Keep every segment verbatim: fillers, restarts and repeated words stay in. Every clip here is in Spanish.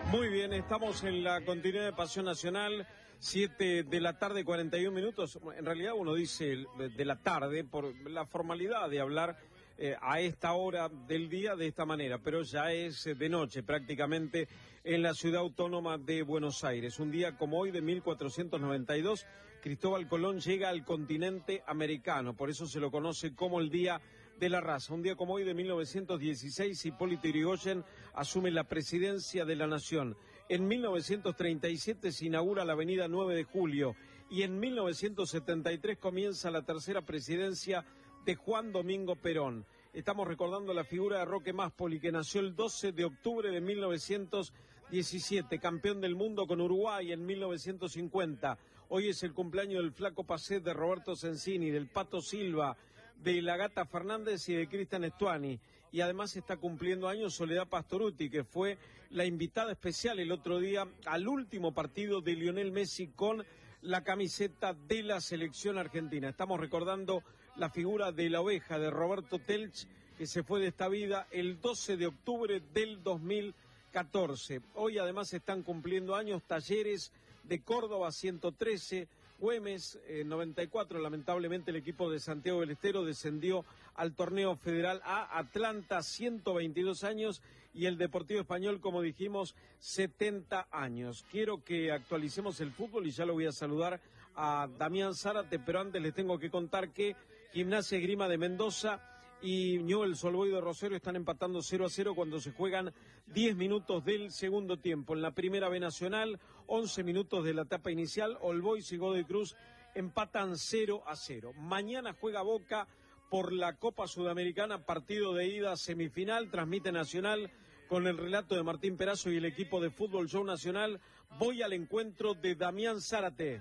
Muy bien, estamos en la continuidad de Pasión Nacional, siete de la tarde, cuarenta y un minutos. En realidad uno dice de la tarde por la formalidad de hablar eh, a esta hora del día de esta manera, pero ya es de noche prácticamente en la ciudad autónoma de Buenos Aires. Un día como hoy de mil cuatrocientos noventa y dos, Cristóbal Colón llega al continente americano, por eso se lo conoce como el Día de la Raza. Un día como hoy de mil novecientos dieciséis, Hipólito Yrigoyen asume la presidencia de la Nación. En mil novecientos treinta y siete se inaugura la avenida nueve de julio y en mil novecientos setenta y tres comienza la tercera presidencia de Juan Domingo Perón. Estamos recordando la figura de Roque Máspoli, que nació el doce de octubre de mil novecientos diecisiete, campeón del mundo con Uruguay en mil novecientos cincuenta. Hoy es el cumpleaños del Flaco Pacet, de Roberto Sensini, del Pato Silva, de la Gata Fernández y de Cristian Estuani. Y además está cumpliendo años Soledad Pastorutti, que fue la invitada especial el otro día al último partido de Lionel Messi con la camiseta de la selección argentina. Estamos recordando la figura de la oveja de Roberto Telch, que se fue de esta vida el doce de octubre del dos mil catorce. Hoy además están cumpliendo años Talleres de Córdoba, ciento trece, Güemes, eh, noventa y cuatro, lamentablemente el equipo de Santiago del Estero descendió al torneo federal A, Atlanta, ciento veintidós años, y el Deportivo Español, como dijimos, setenta años. Quiero que actualicemos el fútbol y ya lo voy a saludar a Damián Zárate, pero antes les tengo que contar que Gimnasia Esgrima de Mendoza y Newell's Old Boys de Rosario están empatando cero a cero cuando se juegan diez minutos del segundo tiempo. En la primera B Nacional, once minutos de la etapa inicial, Old Boys y Godoy Cruz empatan cero a cero. Mañana juega Boca por la Copa Sudamericana, partido de ida semifinal, transmite Nacional con el relato de Martín Perazo y el equipo de Fútbol Show Nacional. Voy al encuentro de Damián Zárate.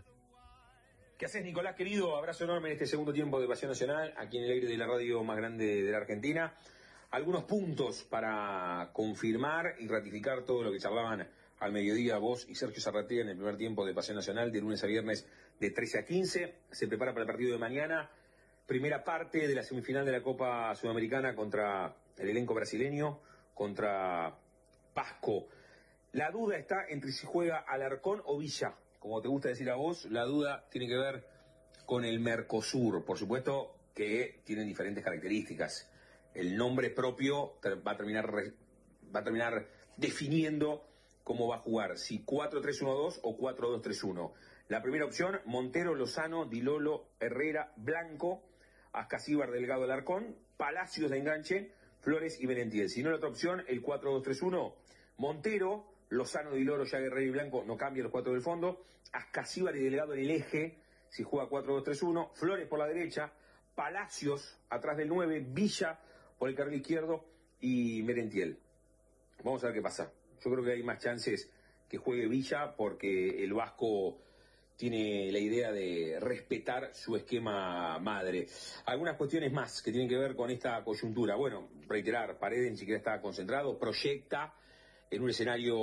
¿Qué haces, Nicolás, querido? Abrazo enorme en este segundo tiempo de Pasión Nacional, aquí en el aire de la radio más grande de la Argentina. Algunos puntos para confirmar y ratificar todo lo que charlaban al mediodía vos y Sergio Zarratea en el primer tiempo de Pasión Nacional, de lunes a viernes de trece a quince. Se prepara para el partido de mañana, primera parte de la semifinal de la Copa Sudamericana contra el elenco brasileño, contra Pasco. La duda está entre si juega Alarcón o Villa. Como te gusta decir a vos, la duda tiene que ver con el Mercosur. Por supuesto que tienen diferentes características. El nombre propio va a terminar, va a terminar definiendo cómo va a jugar, si cuatro tres uno dos o cuatro dos tres uno. La primera opción, Montero, Lozano, Di Lolo, Herrera, Blanco, Ascasíbar, Delgado, Alarcón, Palacios de enganche, Flores y Merentiel. Si no, la otra opción, el cuatro dos tres uno, Montero, Lozano, Di Loro, ya Guerrero y Blanco, no cambia los cuatro del fondo. Ascasíbar y Delgado en el eje, si juega cuatro dos tres uno. Flores por la derecha, Palacios atrás del nueve, Villa por el carril izquierdo y Merentiel. Vamos a ver qué pasa. Yo creo que hay más chances que juegue Villa porque el vasco tiene la idea de respetar su esquema madre. Algunas cuestiones más que tienen que ver con esta coyuntura. Bueno, reiterar, Paredes ni siquiera está concentrado, proyecta en un escenario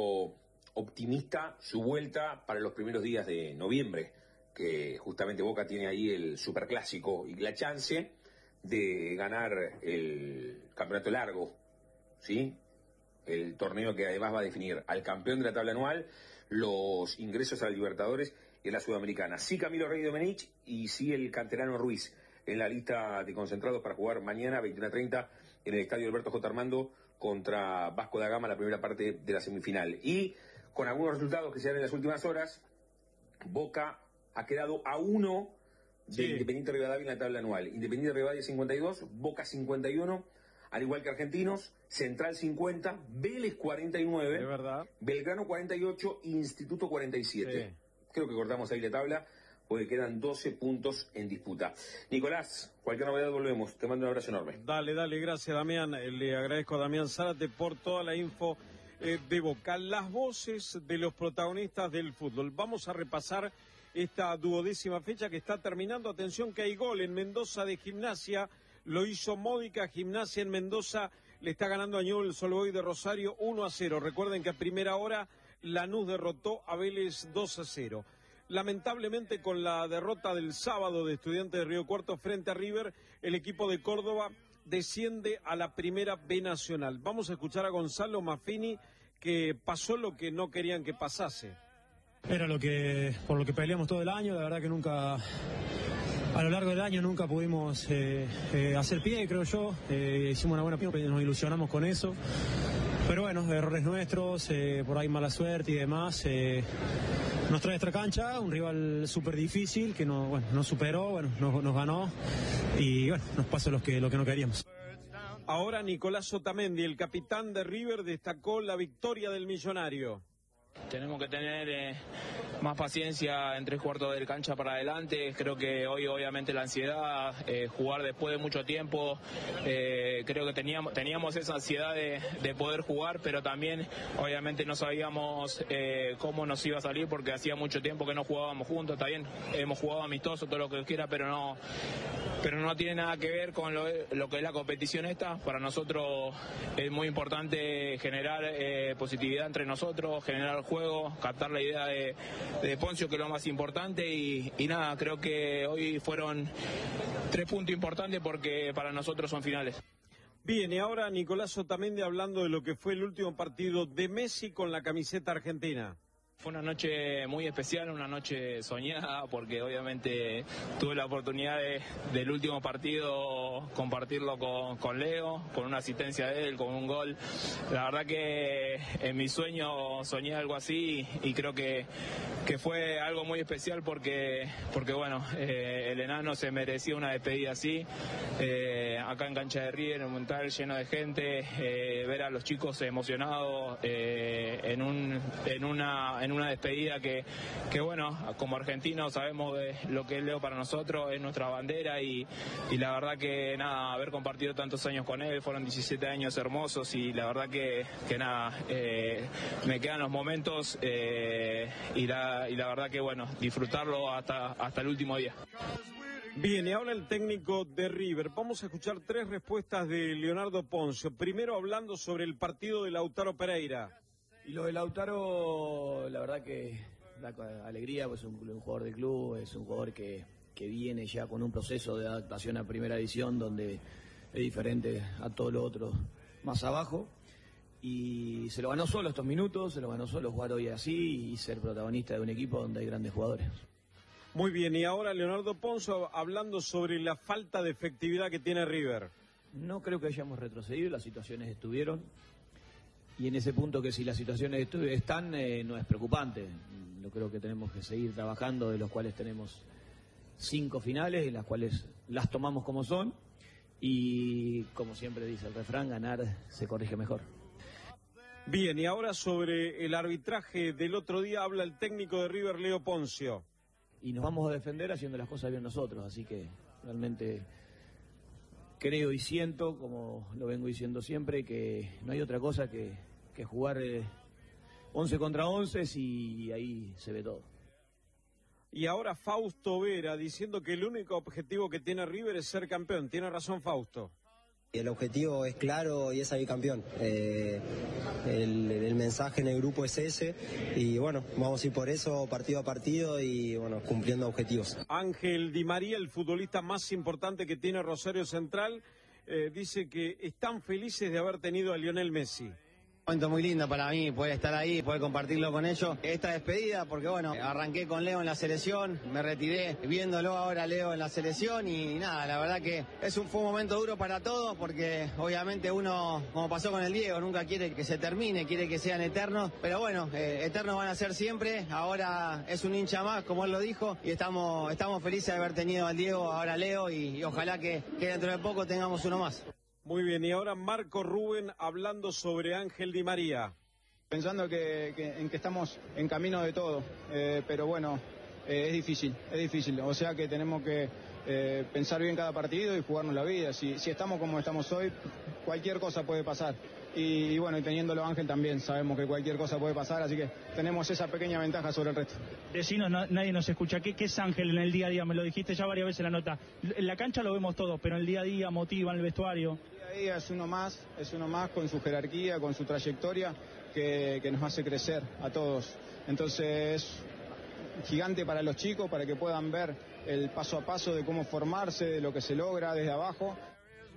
optimista su vuelta para los primeros días de noviembre, que justamente Boca tiene ahí el superclásico y la chance de ganar el campeonato largo, ¿sí? El torneo que además va a definir al campeón de la tabla anual, los ingresos a la Libertadores y a la Sudamericana. Sí Camilo Rey Domenech y sí el canterano Ruiz en la lista de concentrados para jugar mañana veintiuno a treinta en el estadio Alberto J. Armando contra Vasco da Gama, la primera parte de la semifinal. Y con algunos resultados que se dan en las últimas horas, Boca ha quedado a uno de sí. Independiente Rivadavia en la tabla anual. Independiente Rivadavia cincuenta y dos, Boca cincuenta y uno, al igual que Argentinos, Central cincuenta, Vélez cuarenta y nueve, de verdad. Belgrano cuarenta y ocho, Instituto cuarenta y siete. Sí. Creo que cortamos ahí la tabla, porque quedan doce puntos en disputa. Nicolás, cualquier novedad volvemos. Te mando un abrazo enorme. Dale, dale, gracias Damián. Le agradezco a Damián Zárate por toda la info eh, de Boca. Las voces de los protagonistas del fútbol. Vamos a repasar esta duodécima fecha que está terminando. Atención que hay gol en Mendoza de Gimnasia. Lo hizo Módica. Gimnasia en Mendoza le está ganando a Newell's Old Boys de Rosario uno a cero. Recuerden que a primera hora Lanús derrotó a Vélez dos a cero. Lamentablemente, con la derrota del sábado de Estudiantes de Río Cuarto frente a River, el equipo de Córdoba desciende a la primera B Nacional. Vamos a escuchar a Gonzalo Maffini, que pasó lo que no querían que pasase. Era lo que, por lo que peleamos todo el año, la verdad que nunca, a lo largo del año nunca pudimos eh, eh, hacer pie, creo yo, eh, hicimos una buena pie, nos ilusionamos con eso, pero bueno, errores nuestros, eh, por ahí mala suerte y demás, eh, nos trae esta cancha, un rival súper difícil que no, bueno, nos superó, bueno, nos, nos ganó y bueno, nos pasó lo que, lo que no queríamos. Ahora Nicolás Otamendi, el capitán de River, destacó la victoria del Millonario. Tenemos que tener eh, más paciencia en tres cuartos del cancha para adelante. Creo que hoy obviamente la ansiedad, eh, jugar después de mucho tiempo, eh, creo que teníamos, teníamos esa ansiedad de, de poder jugar, pero también obviamente no sabíamos eh, cómo nos iba a salir porque hacía mucho tiempo que no jugábamos juntos. Está bien, hemos jugado amistoso, todo lo que quiera, pero no, pero no tiene nada que ver con lo, lo que es la competición esta. Para nosotros es muy importante generar eh, positividad entre nosotros, generar el juego, captar la idea de, de Poncio, que es lo más importante, y, y nada, creo que hoy fueron tres puntos importantes porque para nosotros son finales. Bien, y ahora Nicolás Otamendi hablando de lo que fue el último partido de Messi con la camiseta argentina. Fue una noche muy especial, una noche soñada, porque obviamente tuve la oportunidad de, del último partido compartirlo con, con Leo, con una asistencia de él, con un gol. La verdad que en mi sueño soñé algo así y, y creo que, que fue algo muy especial porque, porque bueno, eh, el enano se merecía una despedida así. Eh, acá en cancha de River, en un Monumental lleno de gente, eh, ver a los chicos emocionados eh, en, un, en una... En una despedida que, que bueno, como argentinos sabemos de lo que es Leo para nosotros, es nuestra bandera y, y la verdad que nada, haber compartido tantos años con él, fueron diecisiete años hermosos y la verdad que, que nada, eh, me quedan los momentos eh, y, la, y la verdad que bueno, disfrutarlo hasta, hasta el último día. Bien, y ahora el técnico de River. Vamos a escuchar tres respuestas de Leonardo Poncio. Primero hablando sobre el partido de Lautaro Pereira. Y lo de Lautaro, la verdad que da alegría, pues es un, un jugador del club, es un jugador que, que viene ya con un proceso de adaptación a primera edición donde es diferente a todo lo otro más abajo. Y se lo ganó solo estos minutos, se lo ganó solo jugar hoy así y ser protagonista de un equipo donde hay grandes jugadores. Muy bien, y ahora Leonardo Poncio hablando sobre la falta de efectividad que tiene River. No creo que hayamos retrocedido, las situaciones estuvieron. Y en ese punto que si las situaciones están, eh, no es preocupante. Yo creo que tenemos que seguir trabajando, de los cuales tenemos cinco finales, en las cuales las tomamos como son. Y como siempre dice el refrán, ganar se corrige mejor. Bien, y ahora sobre el arbitraje del otro día habla el técnico de River, Leo Poncio. Y nos vamos a defender haciendo las cosas bien nosotros, así que realmente... Creo y siento, como lo vengo diciendo siempre, que no hay otra cosa que, que jugar eh, once contra once y ahí se ve todo. Y ahora Fausto Vera diciendo que el único objetivo que tiene River es ser campeón. Tiene razón Fausto. El objetivo es claro y es salir campeón. Eh, el, el mensaje en el grupo es ese y bueno, vamos a ir por eso partido a partido y bueno, cumpliendo objetivos. Ángel Di María, el futbolista más importante que tiene Rosario Central, eh, dice que están felices de haber tenido a Lionel Messi. Un momento muy lindo para mí poder estar ahí, poder compartirlo con ellos. Esta despedida, porque bueno, arranqué con Leo en la selección, me retiré viéndolo ahora Leo en la selección y nada, la verdad que es un, fue un momento duro para todos porque obviamente uno, como pasó con el Diego, nunca quiere que se termine, quiere que sean eternos, pero bueno, eh, eternos van a ser siempre, ahora es un hincha más, como él lo dijo, y estamos, estamos felices de haber tenido al Diego, ahora Leo y, y ojalá que, que dentro de poco tengamos uno más. Muy bien, y ahora Marco Rubén hablando sobre Ángel Di María. Pensando que, que, en que estamos en camino de todo, eh, pero bueno, eh, es difícil, es difícil. O sea que tenemos que eh, pensar bien cada partido y jugarnos la vida. Si, si estamos como estamos hoy, cualquier cosa puede pasar. Y, y bueno, y teniéndolo Ángel también sabemos que cualquier cosa puede pasar, así que tenemos esa pequeña ventaja sobre el resto. Decinos, no, nadie nos escucha. ¿Qué, ¿Qué es Ángel en el día a día? Me lo dijiste ya varias veces en la nota. En la cancha lo vemos todos, pero en el día a día motiva en el vestuario. El día a día es uno más, es uno más con su jerarquía, con su trayectoria, que, que nos hace crecer a todos. Entonces es gigante para los chicos, para que puedan ver el paso a paso de cómo formarse, de lo que se logra desde abajo.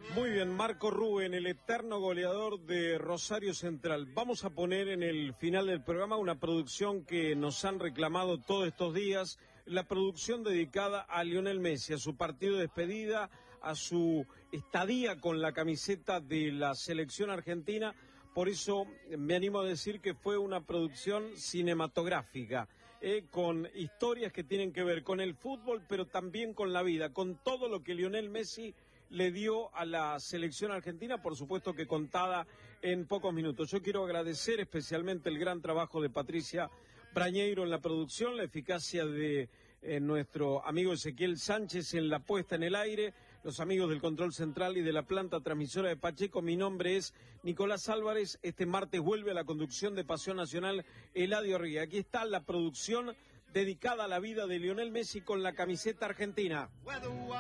Muy bien, Marco Rubén, el eterno goleador de Rosario Central. Vamos a poner en el final del programa una producción que nos han reclamado todos estos días, la producción dedicada a Lionel Messi, a su partido de despedida, a su estadía con la camiseta de la selección argentina. Por eso me animo a decir que fue una producción cinematográfica, eh, con historias que tienen que ver con el fútbol, pero también con la vida, con todo lo que Lionel Messi le dio a la selección argentina, por supuesto que contada en pocos minutos. Yo quiero agradecer especialmente el gran trabajo de Patricia Brañeiro en la producción, la eficacia de eh, nuestro amigo Ezequiel Sánchez en la puesta en el aire, los amigos del control central y de la planta transmisora de Pacheco. Mi nombre es Nicolás Álvarez. Este martes vuelve a la conducción de Pasión Nacional Eladio Ría. Aquí está la producción dedicada a la vida de Lionel Messi con la camiseta argentina.